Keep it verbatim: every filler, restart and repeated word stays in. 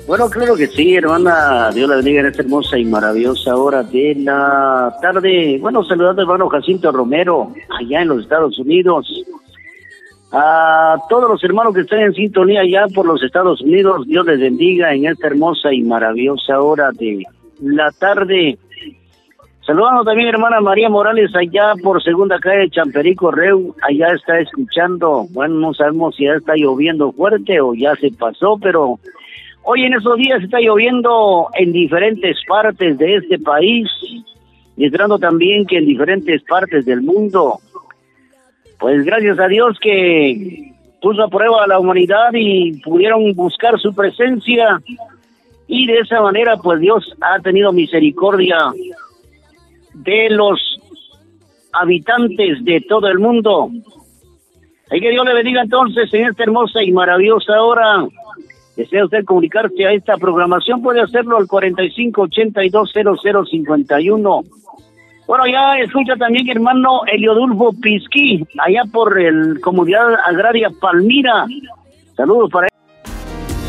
Bueno, claro que sí, hermana. Dios la bendiga en esta hermosa y maravillosa hora de la tarde. Bueno, saludando al hermano Jacinto Romero, allá en los Estados Unidos. A todos los hermanos que están en sintonía allá por los Estados Unidos, Dios les bendiga en esta hermosa y maravillosa hora de la tarde. Saludando también a hermana María Morales allá por Segunda Calle Champerico Reu, allá está escuchando. Bueno, no sabemos si ya está lloviendo fuerte o ya se pasó, pero hoy en esos días está lloviendo en diferentes partes de este país, y esperando también que en diferentes partes del mundo. Pues gracias a Dios que puso a prueba a la humanidad y pudieron buscar su presencia, y de esa manera pues Dios ha tenido misericordia de los habitantes de todo el mundo. Así que Dios le bendiga entonces en esta hermosa y maravillosa hora. ¿Desea usted comunicarse a esta programación? Puede hacerlo al cuarenta y cinco ochenta y dos cero cero cincuenta y uno. Bueno, ya escucha también hermano Eliodulfo Pisquí, allá por el Comunidad Agraria Palmira. Saludos para